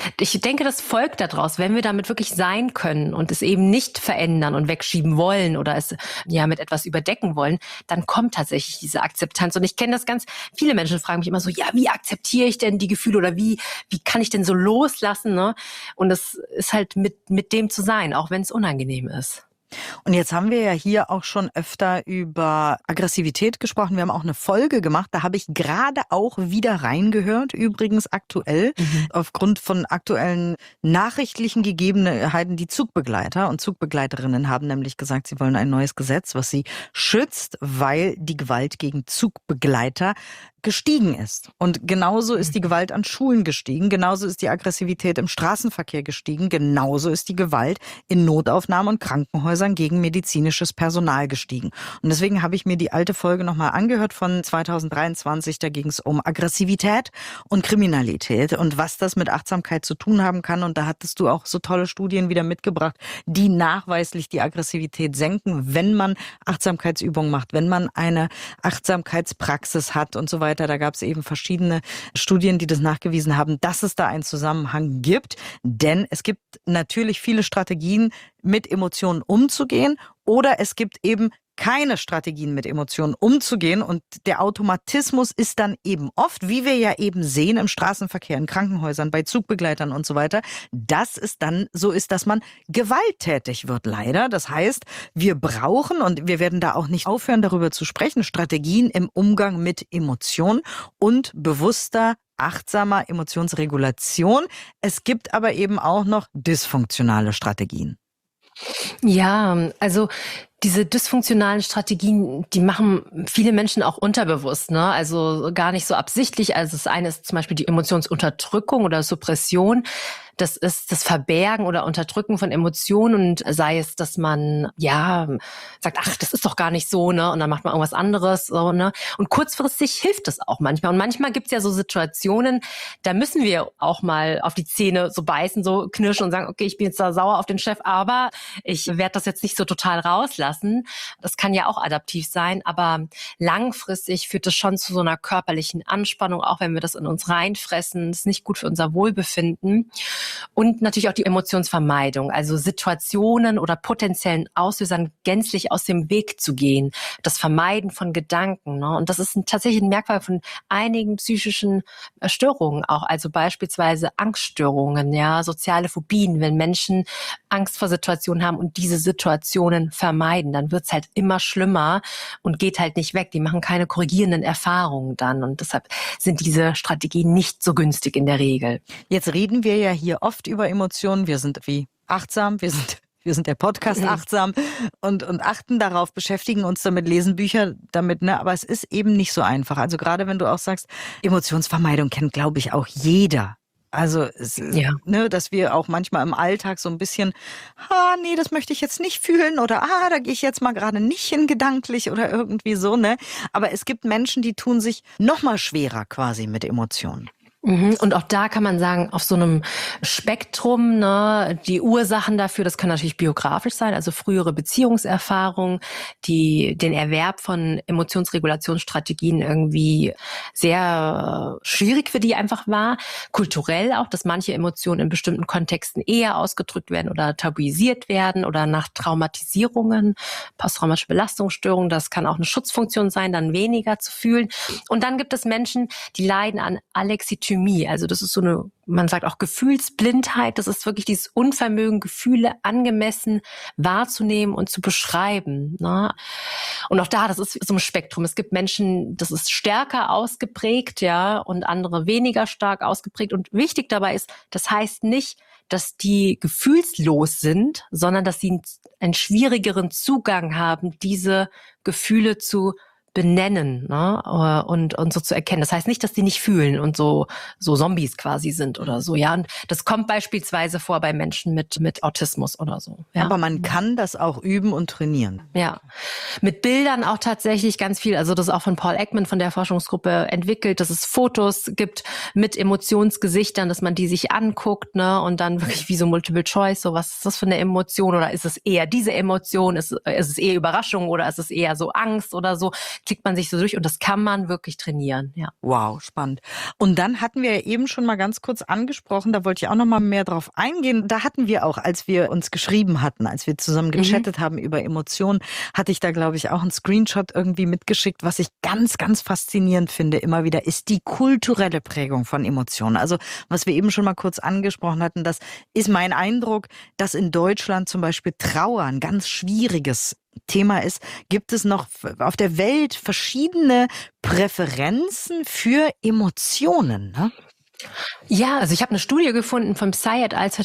Ich denke, das folgt daraus, wenn wir damit wirklich sein können und es eben nicht verändern und wegschieben wollen oder es ja mit etwas überdecken wollen, dann kommt tatsächlich diese Akzeptanz. Und ich kenne das ganz, viele Menschen fragen mich immer so, ja, wie akzeptiere ich denn die Gefühle oder wie kann ich denn so loslassen, ne? Und es ist halt mit dem zu sein, auch wenn es unangenehm ist. Und jetzt haben wir ja hier auch schon öfter über Aggressivität gesprochen. Wir haben auch eine Folge gemacht, da habe ich gerade auch wieder reingehört, übrigens aktuell, aufgrund von aktuellen nachrichtlichen Gegebenheiten. Die Zugbegleiter und Zugbegleiterinnen haben nämlich gesagt, sie wollen ein neues Gesetz, was sie schützt, weil die Gewalt gegen Zugbegleiter gestiegen ist. Und genauso ist die Gewalt an Schulen gestiegen, genauso ist die Aggressivität im Straßenverkehr gestiegen, genauso ist die Gewalt in Notaufnahmen und Krankenhäusern gegen medizinisches Personal gestiegen. Und deswegen habe ich mir die alte Folge nochmal angehört von 2023, da ging es um Aggressivität und Kriminalität und was das mit Achtsamkeit zu tun haben kann. Und da hattest du auch so tolle Studien wieder mitgebracht, die nachweislich die Aggressivität senken, wenn man Achtsamkeitsübungen macht, wenn man eine Achtsamkeitspraxis hat und so weiter. Da gab es eben verschiedene Studien, die das nachgewiesen haben, dass es da einen Zusammenhang gibt. Denn es gibt natürlich viele Strategien, mit Emotionen umzugehen, oder es gibt eben keine Strategien, mit Emotionen umzugehen. Und der Automatismus ist dann eben oft, wie wir ja eben sehen im Straßenverkehr, in Krankenhäusern, bei Zugbegleitern und so weiter, dass es dann so ist, dass man gewalttätig wird, leider. Das heißt, wir brauchen, und wir werden da auch nicht aufhören, darüber zu sprechen, Strategien im Umgang mit Emotionen und bewusster, achtsamer Emotionsregulation. Es gibt aber eben auch noch dysfunktionale Strategien. Ja, also diese dysfunktionalen Strategien, die machen viele Menschen auch unterbewusst, ne? Also gar nicht so absichtlich. Also das eine ist zum Beispiel die Emotionsunterdrückung oder Suppression. Das ist das Verbergen oder Unterdrücken von Emotionen, und sei es, dass man ja sagt, ach, das ist doch gar nicht so, ne? Und dann macht man irgendwas anderes, so, ne? Und kurzfristig hilft das auch manchmal. Und manchmal gibt's ja so Situationen, da müssen wir auch mal auf die Zähne so beißen, so knirschen und sagen, okay, ich bin jetzt da sauer auf den Chef, aber ich werde das jetzt nicht so total rauslassen. Das kann ja auch adaptiv sein, aber langfristig führt das schon zu so einer körperlichen Anspannung, auch wenn wir das in uns reinfressen. Das ist nicht gut für unser Wohlbefinden. Und natürlich auch die Emotionsvermeidung, also Situationen oder potenziellen Auslösern gänzlich aus dem Weg zu gehen. Das Vermeiden von Gedanken, ne? Und das ist tatsächlich ein Merkmal von einigen psychischen Störungen auch, also beispielsweise Angststörungen, ja, soziale Phobien, wenn Menschen Angst vor Situationen haben und diese Situationen vermeiden, dann wird's halt immer schlimmer und geht halt nicht weg. Die machen keine korrigierenden Erfahrungen dann, und deshalb sind diese Strategien nicht so günstig in der Regel. Jetzt reden wir ja hier oft über Emotionen. Wir sind wie achtsam, wir sind der Podcast achtsam und achten darauf, beschäftigen uns damit, lesen Bücher damit, ne? Aber es ist eben nicht so einfach. Also gerade wenn du auch sagst, Emotionsvermeidung kennt, glaube ich, auch jeder. Also, Ja. ne, dass wir auch manchmal im Alltag so ein bisschen, nee, das möchte ich jetzt nicht fühlen, oder da gehe ich jetzt mal gerade nicht hin gedanklich oder irgendwie so, ne? Aber es gibt Menschen, die tun sich noch mal schwerer quasi mit Emotionen. Und auch da kann man sagen, auf so einem Spektrum, ne, die Ursachen dafür, das kann natürlich biografisch sein, also frühere Beziehungserfahrungen, die den Erwerb von Emotionsregulationsstrategien irgendwie sehr schwierig für die einfach war. Kulturell auch, dass manche Emotionen in bestimmten Kontexten eher ausgedrückt werden oder tabuisiert werden, oder nach Traumatisierungen, posttraumatische Belastungsstörungen, das kann auch eine Schutzfunktion sein, dann weniger zu fühlen. Und dann gibt es Menschen, die leiden an Alexithymie. Also das ist so eine, man sagt auch Gefühlsblindheit. Das ist wirklich dieses Unvermögen, Gefühle angemessen wahrzunehmen und zu beschreiben, ne? Und auch da, das ist so ein Spektrum. Es gibt Menschen, das ist stärker ausgeprägt, ja, und andere weniger stark ausgeprägt. Und wichtig dabei ist, das heißt nicht, dass die gefühlslos sind, sondern dass sie einen schwierigeren Zugang haben, diese Gefühle zu benennen, ne? Und so zu erkennen. Das heißt nicht, dass die nicht fühlen und so Zombies quasi sind oder so, ja. Und das kommt beispielsweise vor bei Menschen mit Autismus oder so. Ja? Aber man kann das auch üben und trainieren. Ja, mit Bildern auch tatsächlich ganz viel. Also das ist auch von Paul Ekman von der Forschungsgruppe entwickelt, dass es Fotos gibt mit Emotionsgesichtern, dass man die sich anguckt, ne, und dann wirklich wie so Multiple Choice, so was ist das für eine Emotion, oder ist es eher diese Emotion, ist es eher Überraschung oder ist es eher so Angst oder so, klickt man sich so durch und das kann man wirklich trainieren, ja. Wow, spannend. Und dann hatten wir ja eben schon mal ganz kurz angesprochen, da wollte ich auch noch mal mehr drauf eingehen. Da hatten wir auch, als wir uns geschrieben hatten, als wir zusammen gechattet haben über Emotionen, hatte ich da, glaube ich, auch einen Screenshot irgendwie mitgeschickt. Was ich ganz, ganz faszinierend finde immer wieder, ist die kulturelle Prägung von Emotionen. Also was wir eben schon mal kurz angesprochen hatten, das ist mein Eindruck, dass in Deutschland zum Beispiel Trauer ein ganz schwieriges Thema ist. Gibt es noch auf der Welt verschiedene Präferenzen für Emotionen, ne? Ja, also ich habe eine Studie gefunden vom Psy et al.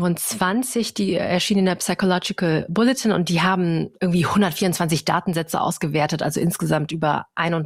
2025, die erschien in der Psychological Bulletin und die haben irgendwie 124 Datensätze ausgewertet, also insgesamt über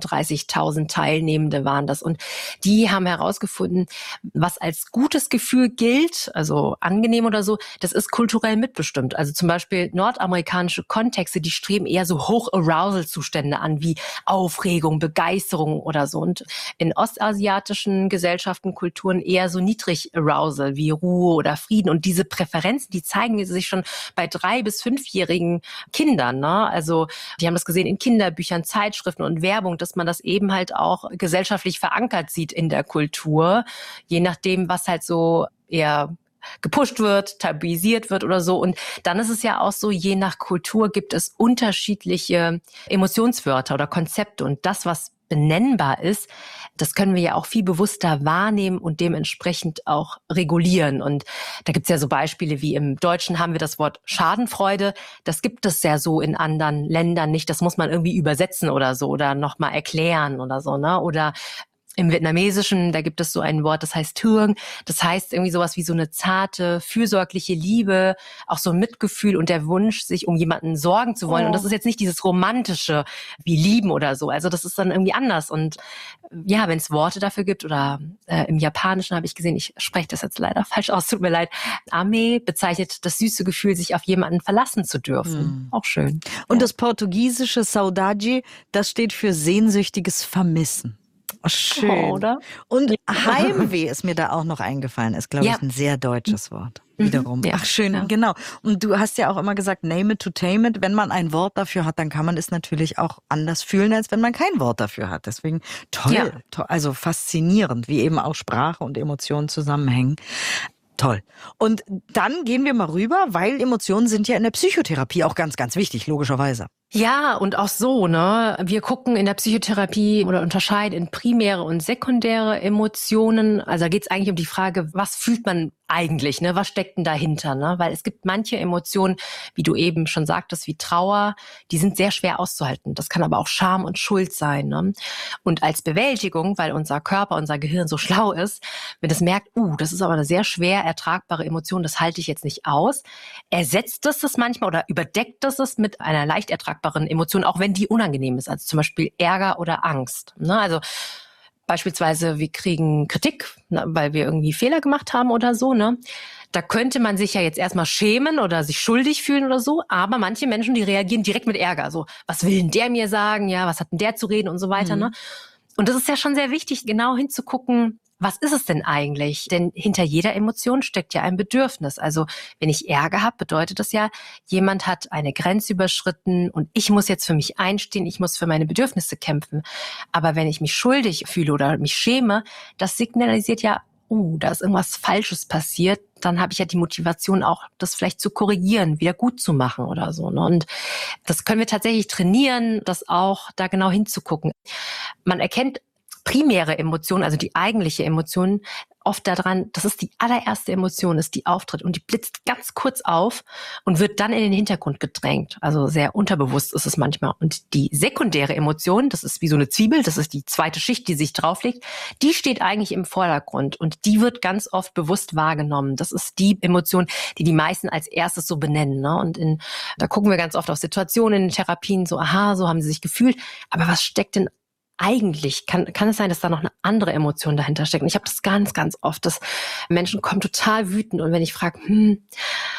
31.000 Teilnehmende waren das. Und die haben herausgefunden, was als gutes Gefühl gilt, also angenehm oder so, das ist kulturell mitbestimmt. Also zum Beispiel nordamerikanische Kontexte, die streben eher so Hoch-Arousal-Zustände an, wie Aufregung, Begeisterung oder so. Und in ostasiatischen Gesellschaften, Kulturen eher so Niedrig-Arousal wie Ruhe oder Frieden. Und diese Präferenzen, die zeigen sich schon bei 3- bis 5-jährigen Kindern, ne? Also die haben das gesehen in Kinderbüchern, Zeitschriften und Werbung, dass man das eben halt auch gesellschaftlich verankert sieht in der Kultur, je nachdem, was halt so eher gepusht wird, tabuisiert wird oder so. Und dann ist es ja auch so, je nach Kultur gibt es unterschiedliche Emotionswörter oder Konzepte. Und das, was benennbar ist, das können wir ja auch viel bewusster wahrnehmen und dementsprechend auch regulieren. Und da gibt's ja so Beispiele wie im Deutschen haben wir das Wort Schadenfreude. Das gibt es ja so in anderen Ländern nicht. Das muss man irgendwie übersetzen oder so oder nochmal erklären oder so, ne? Oder im Vietnamesischen, da gibt es so ein Wort, das heißt Thương. Das heißt irgendwie sowas wie so eine zarte, fürsorgliche Liebe, auch so ein Mitgefühl und der Wunsch, sich um jemanden sorgen zu wollen. Oh. Und das ist jetzt nicht dieses Romantische wie Lieben oder so. Also das ist dann irgendwie anders. Und ja, wenn es Worte dafür gibt oder im Japanischen habe ich gesehen, ich spreche das jetzt leider falsch aus, tut mir leid. Ame bezeichnet das süße Gefühl, sich auf jemanden verlassen zu dürfen. Auch schön. Und das portugiesische Saudade, das steht für sehnsüchtiges Vermissen. Oh, schön. Oder? Und Heimweh ist mir da auch noch eingefallen, ist, glaube ich, ein sehr deutsches Wort. Wiederum. Ja. Ach, schön, Ja. genau. Und du hast ja auch immer gesagt, name it to tame it. Wenn man ein Wort dafür hat, dann kann man es natürlich auch anders fühlen, als wenn man kein Wort dafür hat. Deswegen toll, Ja. toll, also faszinierend, wie eben auch Sprache und Emotionen zusammenhängen. Toll. Und dann gehen wir mal rüber, weil Emotionen sind ja in der Psychotherapie auch ganz, ganz wichtig, logischerweise. Ja, und auch so, ne? Wir gucken in der Psychotherapie oder unterscheiden in primäre und sekundäre Emotionen. Also da geht es eigentlich um die Frage, was fühlt man eigentlich, ne? Was steckt denn dahinter, ne? Weil es gibt manche Emotionen, wie du eben schon sagtest, wie Trauer, die sind sehr schwer auszuhalten. Das kann aber auch Scham und Schuld sein, ne? Und als Bewältigung, weil unser Körper, unser Gehirn so schlau ist, wenn es merkt, das ist aber eine sehr schwer ertragbare Emotion, das halte ich jetzt nicht aus, ersetzt es das manchmal oder überdeckt es mit einer leicht ertragbaren Emotion, auch wenn die unangenehm ist, also zum Beispiel Ärger oder Angst. Ne? Also beispielsweise, wir kriegen Kritik, ne, weil wir irgendwie Fehler gemacht haben oder so. Ne? Da könnte man sich ja jetzt erstmal schämen oder sich schuldig fühlen oder so, aber manche Menschen, die reagieren direkt mit Ärger. So, was will denn der mir sagen? Ja, was hat denn der zu reden und so weiter. Ne? Und das ist ja schon sehr wichtig, genau hinzugucken, was ist es denn eigentlich? Denn hinter jeder Emotion steckt ja ein Bedürfnis. Also wenn ich Ärger habe, bedeutet das ja, jemand hat eine Grenze überschritten und ich muss jetzt für mich einstehen, ich muss für meine Bedürfnisse kämpfen. Aber wenn ich mich schuldig fühle oder mich schäme, das signalisiert ja, da ist irgendwas Falsches passiert, dann habe ich ja die Motivation auch, das vielleicht zu korrigieren, wieder gut zu machen oder so. Ne? Und das können wir tatsächlich trainieren, das auch da genau hinzugucken. Man erkennt primäre Emotion, also die eigentliche Emotion, oft daran, dass es die allererste Emotion ist, die auftritt und die blitzt ganz kurz auf und wird dann in den Hintergrund gedrängt. Also sehr unterbewusst ist es manchmal. Und die sekundäre Emotion, das ist wie so eine Zwiebel, das ist die zweite Schicht, die sich drauflegt, die steht eigentlich im Vordergrund und die wird ganz oft bewusst wahrgenommen. Das ist die Emotion, die die meisten als erstes so benennen. Ne? Und da gucken wir ganz oft auf Situationen in Therapien, so aha, so haben sie sich gefühlt. Aber was steckt denn eigentlich, kann es sein, dass da noch eine andere Emotion dahinter steckt? Und ich habe das ganz, ganz oft, dass Menschen kommen total wütend und wenn ich frage,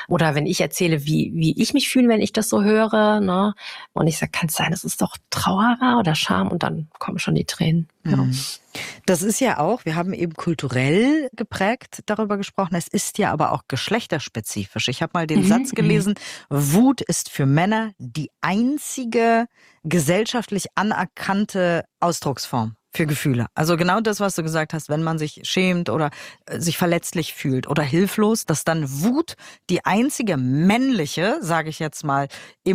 Oder wenn ich erzähle, wie ich mich fühle, wenn ich das so höre, ne? Und ich sage, kann es sein, dass es doch Trauer war oder Scham? Und dann kommen schon die Tränen. Ja. Das ist ja auch, wir haben eben kulturell geprägt darüber gesprochen, es ist ja aber auch geschlechterspezifisch. Ich habe mal den Satz gelesen, Wut ist für Männer die einzige gesellschaftlich anerkannte Ausdrucksform für Gefühle. Also genau das, was du gesagt hast, wenn man sich schämt oder sich verletzlich fühlt oder hilflos, dass dann Wut die einzige männliche, sage ich jetzt mal,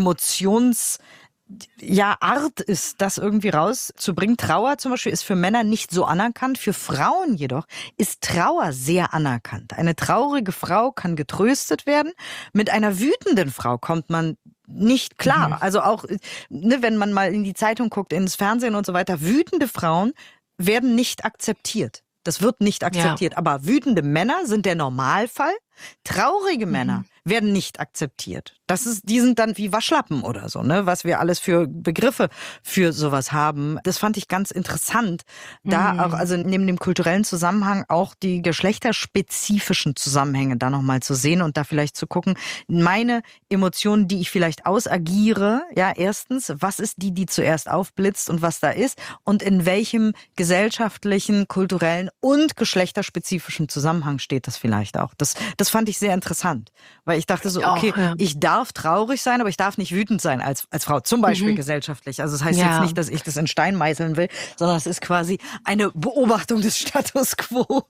Art ist, das irgendwie rauszubringen. Trauer zum Beispiel ist für Männer nicht so anerkannt. Für Frauen jedoch ist Trauer sehr anerkannt. Eine traurige Frau kann getröstet werden. Mit einer wütenden Frau kommt man nicht klar. Also auch, wenn man mal in die Zeitung guckt, ins Fernsehen und so weiter, wütende Frauen werden nicht akzeptiert. Das wird nicht akzeptiert. Ja. Aber wütende Männer sind der Normalfall. Traurige Männer werden nicht akzeptiert. Die sind dann wie Waschlappen oder so, ne? Was wir alles für Begriffe für sowas haben. Das fand ich ganz interessant. Da auch, also neben dem kulturellen Zusammenhang auch die geschlechterspezifischen Zusammenhänge da nochmal zu sehen und da vielleicht zu gucken, meine Emotionen, die ich vielleicht ausagiere, ja, erstens, was ist die zuerst aufblitzt und was da ist und in welchem gesellschaftlichen, kulturellen und geschlechterspezifischen Zusammenhang steht das vielleicht auch. Das fand ich sehr interessant, weil ich dachte so, okay, ich darf traurig sein, aber ich darf nicht wütend sein als Frau, zum Beispiel gesellschaftlich. Also das heißt jetzt nicht, dass ich das in Stein meißeln will, sondern es ist quasi eine Beobachtung des Status quo.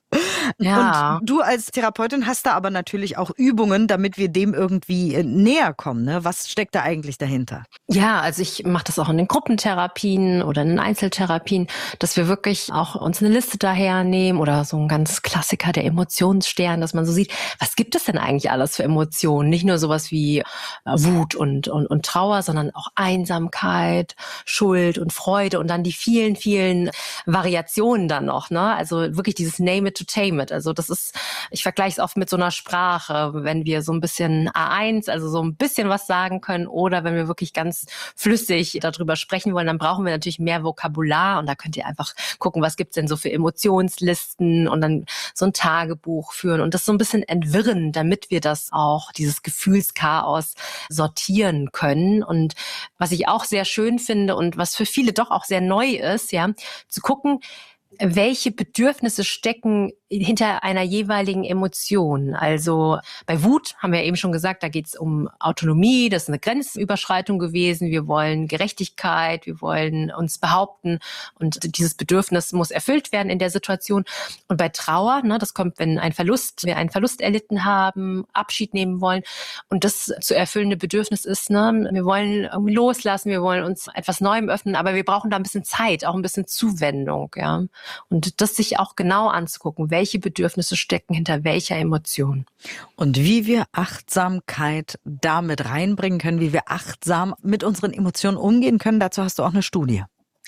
Ja. Und du als Therapeutin hast da aber natürlich auch Übungen, damit wir dem irgendwie näher kommen. Ne? Was steckt da eigentlich dahinter? Ja, also ich mache das auch in den Gruppentherapien oder in den Einzeltherapien, dass wir wirklich auch uns eine Liste dahernehmen oder so ein ganz Klassiker, der Emotionsstern, dass man so sieht, was gibt es denn eigentlich alles für Emotionen? Nicht nur sowas wie Wut und Trauer, sondern auch Einsamkeit, Schuld und Freude und dann die vielen, vielen Variationen dann noch, ne? Also wirklich dieses Name it to tame it. Also das ist, ich vergleiche es oft mit so einer Sprache, wenn wir so ein bisschen A1, also so ein bisschen was sagen können oder wenn wir wirklich ganz flüssig darüber sprechen wollen, dann brauchen wir natürlich mehr Vokabular und da könnt ihr einfach gucken, was gibt's denn so für Emotionslisten und dann so ein Tagebuch führen und das so ein bisschen entwirren, damit wir das auch, dieses Gefühlschaos sortieren können. Und was ich auch sehr schön finde und was für viele doch auch sehr neu ist, ja, zu gucken, welche Bedürfnisse stecken hinter einer jeweiligen Emotion. Also bei Wut haben wir eben schon gesagt, da geht es um Autonomie, das ist eine Grenzüberschreitung gewesen. Wir wollen Gerechtigkeit, wir wollen uns behaupten und dieses Bedürfnis muss erfüllt werden in der Situation. Und bei Trauer, ne, das kommt, wenn wir einen Verlust erlitten haben, Abschied nehmen wollen und das zu erfüllende Bedürfnis ist, ne, wir wollen irgendwie loslassen, wir wollen uns etwas Neuem öffnen, aber wir brauchen da ein bisschen Zeit, auch ein bisschen Zuwendung, ja. Und das sich auch genau anzugucken, welche Bedürfnisse stecken hinter welcher Emotion. Und wie wir Achtsamkeit damit reinbringen können, wie wir achtsam mit unseren Emotionen umgehen können, dazu hast du auch eine Studie.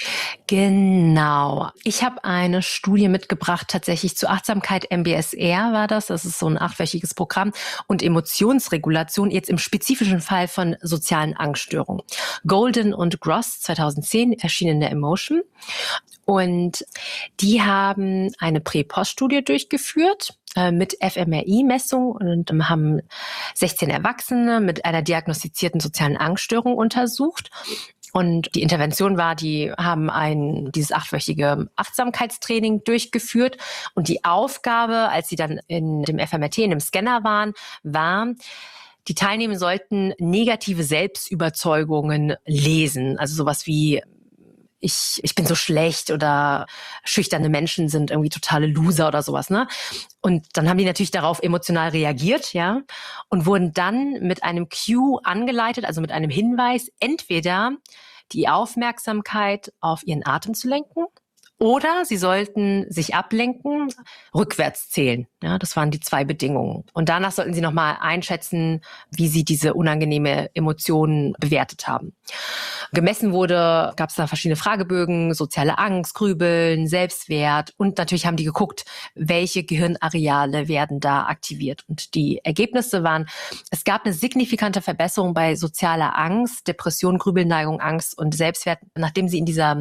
Genau. Ich habe eine Studie mitgebracht, tatsächlich zu Achtsamkeit, MBSR war das. Das ist so ein 8-wöchiges Programm und Emotionsregulation, jetzt im spezifischen Fall von sozialen Angststörungen. Golden und Gross, 2010, erschienen in der Emotion. Und die haben eine Prä-Post-Studie durchgeführt mit fMRI-Messung und haben 16 Erwachsene mit einer diagnostizierten sozialen Angststörung untersucht. Und die Intervention war, die haben dieses 8-wöchige Achtsamkeitstraining durchgeführt. Und die Aufgabe, als sie dann in dem fMRT, in dem Scanner waren, war, die Teilnehmer sollten negative Selbstüberzeugungen lesen. Also sowas wie, ich bin so schlecht oder schüchterne Menschen sind irgendwie totale Loser oder sowas, ne? Und dann haben die natürlich darauf emotional reagiert, ja, und wurden dann mit einem Cue angeleitet, also mit einem Hinweis, entweder die Aufmerksamkeit auf ihren Atem zu lenken oder sie sollten sich ablenken, rückwärts zählen. Ja, das waren die 2 Bedingungen. Und danach sollten sie nochmal einschätzen, wie sie diese unangenehme Emotionen bewertet haben. Gemessen gab es da verschiedene Fragebögen, soziale Angst, Grübeln, Selbstwert und natürlich haben die geguckt, welche Gehirnareale werden da aktiviert. Und die Ergebnisse waren, es gab eine signifikante Verbesserung bei sozialer Angst, Depression, Grübelneigung, Angst und Selbstwert, nachdem sie in dieser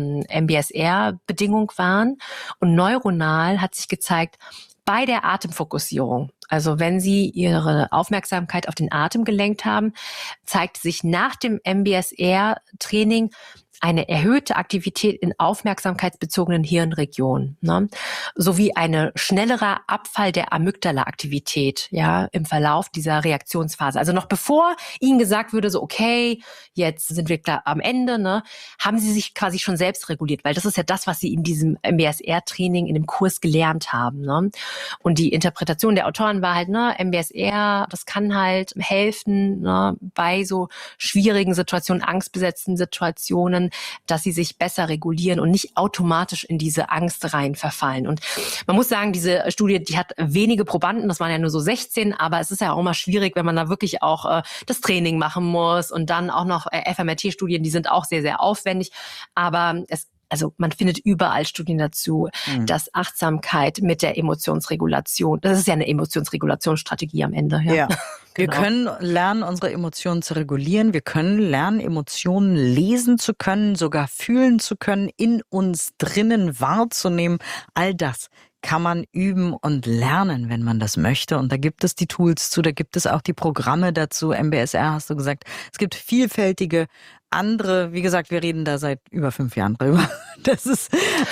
MBSR-Bedingung waren. Und neuronal hat sich gezeigt, bei der Atemfokussierung, Also wenn Sie Ihre Aufmerksamkeit auf den Atem gelenkt haben, zeigt sich nach dem MBSR-Training eine erhöhte Aktivität in aufmerksamkeitsbezogenen Hirnregionen, ne? Sowie eine schnellerer Abfall der Amygdala-Aktivität, ja, im Verlauf dieser Reaktionsphase. Also noch bevor Ihnen gesagt würde, so okay, jetzt sind wir klar am Ende, ne, haben Sie sich quasi schon selbst reguliert, weil das ist ja das, was Sie in diesem MBSR-Training in dem Kurs gelernt haben, ne? Und die Interpretation der Autoren war halt, ne, MBSR, das kann halt helfen, ne, bei so schwierigen Situationen, angstbesetzten Situationen, dass sie sich besser regulieren und nicht automatisch in diese Angst rein verfallen. Und man muss sagen, diese Studie, die hat wenige Probanden, das waren ja nur so 16, aber es ist ja auch immer schwierig, wenn man da wirklich auch das Training machen muss und dann auch noch fMRT-Studien, die sind auch sehr, sehr aufwendig, aber also man findet überall Studien dazu, dass Achtsamkeit mit der Emotionsregulation, das ist ja eine Emotionsregulationsstrategie am Ende. Ja. Wir können lernen, unsere Emotionen zu regulieren. Wir können lernen, Emotionen lesen zu können, sogar fühlen zu können, in uns drinnen wahrzunehmen. All das kann man üben und lernen, wenn man das möchte. Und da gibt es die Tools zu, da gibt es auch die Programme dazu. MBSR hast du gesagt. Es gibt vielfältige andere, wie gesagt, wir reden da seit über 5 Jahren drüber, dass es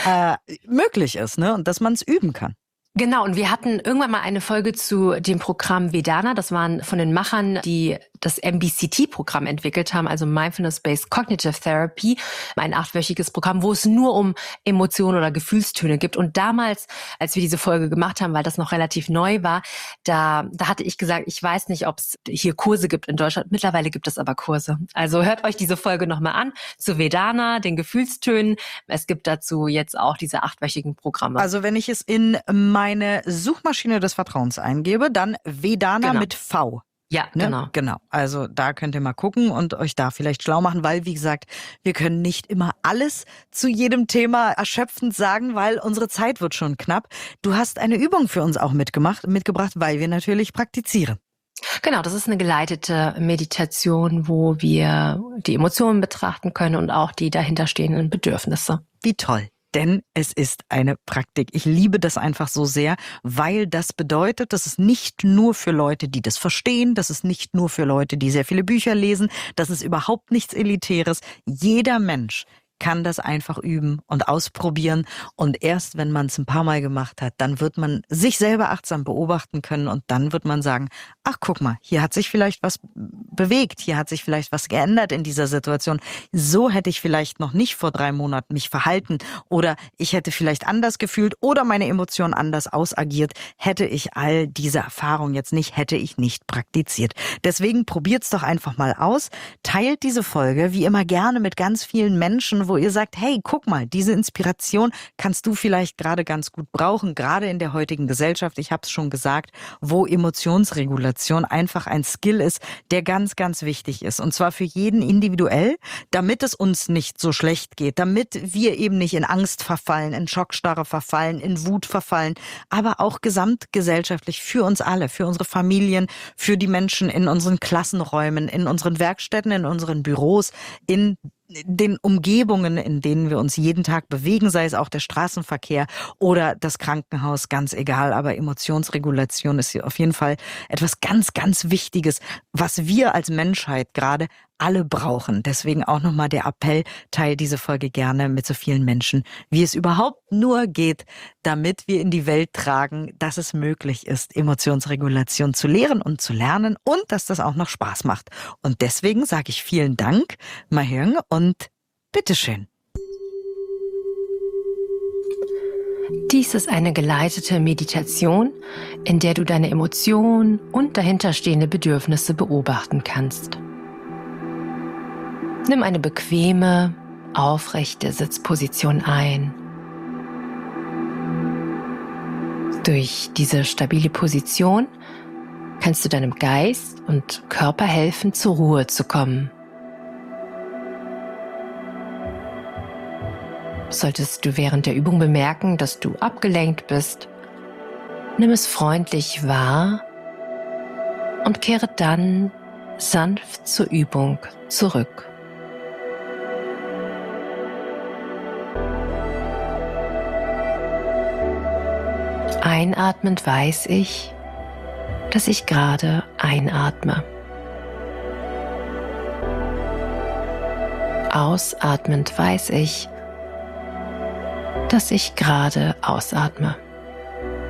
möglich ist, ne? Und dass man es üben kann. Genau, und wir hatten irgendwann mal eine Folge zu dem Programm Vedana. Das waren von den Machern, die das MBCT-Programm entwickelt haben, also Mindfulness-Based Cognitive Therapy, ein 8-wöchiges Programm, wo es nur um Emotionen oder Gefühlstöne gibt. Und damals, als wir diese Folge gemacht haben, weil das noch relativ neu war, da hatte ich gesagt, ich weiß nicht, ob es hier Kurse gibt in Deutschland. Mittlerweile gibt es aber Kurse. Also hört euch diese Folge nochmal an zu Vedana, den Gefühlstönen. Es gibt dazu jetzt auch diese 8-wöchigen Programme. Also wenn ich es in meine Suchmaschine des Vertrauens eingebe, dann Vedana mit V. Ja, ne? Genau. Also da könnt ihr mal gucken und euch da vielleicht schlau machen, weil, wie gesagt, wir können nicht immer alles zu jedem Thema erschöpfend sagen, weil unsere Zeit wird schon knapp. Du hast eine Übung für uns auch mitgebracht, weil wir natürlich praktizieren. Genau, das ist eine geleitete Meditation, wo wir die Emotionen betrachten können und auch die dahinterstehenden Bedürfnisse. Wie toll. Denn es ist eine Praktik. Ich liebe das einfach so sehr, weil das bedeutet, das ist nicht nur für Leute, die das verstehen, das ist nicht nur für Leute, die sehr viele Bücher lesen, das ist überhaupt nichts Elitäres. Jeder Mensch kann das einfach üben und ausprobieren. Und erst wenn man es ein paar Mal gemacht hat, dann wird man sich selber achtsam beobachten können und dann wird man sagen, ach guck mal, hier hat sich vielleicht was bewegt, hier hat sich vielleicht was geändert in dieser Situation. So hätte ich vielleicht noch nicht vor 3 Monaten mich verhalten oder ich hätte vielleicht anders gefühlt oder meine Emotionen anders ausagiert, hätte ich all diese Erfahrungen jetzt nicht, hätte ich nicht praktiziert. Deswegen probiert's doch einfach mal aus, teilt diese Folge wie immer gerne mit ganz vielen Menschen, wo ihr sagt, hey, guck mal, diese Inspiration kannst du vielleicht gerade ganz gut brauchen, gerade in der heutigen Gesellschaft, ich habe es schon gesagt, wo Emotionsregulation einfach ein Skill ist, der ganz, ganz wichtig ist. Und zwar für jeden individuell, damit es uns nicht so schlecht geht, damit wir eben nicht in Angst verfallen, in Schockstarre verfallen, in Wut verfallen, aber auch gesamtgesellschaftlich für uns alle, für unsere Familien, für die Menschen in unseren Klassenräumen, in unseren Werkstätten, in unseren Büros, in den Umgebungen, in denen wir uns jeden Tag bewegen, sei es auch der Straßenverkehr oder das Krankenhaus, ganz egal. Aber Emotionsregulation ist auf jeden Fall etwas ganz, ganz Wichtiges, was wir als Menschheit gerade alle brauchen. Deswegen auch nochmal der Appell, teile diese Folge gerne mit so vielen Menschen, wie es überhaupt nur geht, damit wir in die Welt tragen, dass es möglich ist, Emotionsregulation zu lehren und zu lernen und dass das auch noch Spaß macht. Und deswegen sage ich vielen Dank, Mahjong, und bitteschön. Dies ist eine geleitete Meditation, in der du deine Emotionen und dahinterstehende Bedürfnisse beobachten kannst. Nimm eine bequeme, aufrechte Sitzposition ein. Durch diese stabile Position kannst du deinem Geist und Körper helfen, zur Ruhe zu kommen. Solltest du während der Übung bemerken, dass du abgelenkt bist, nimm es freundlich wahr und kehre dann sanft zur Übung zurück. Einatmend weiß ich, dass ich gerade einatme. Ausatmend weiß ich, dass ich gerade ausatme.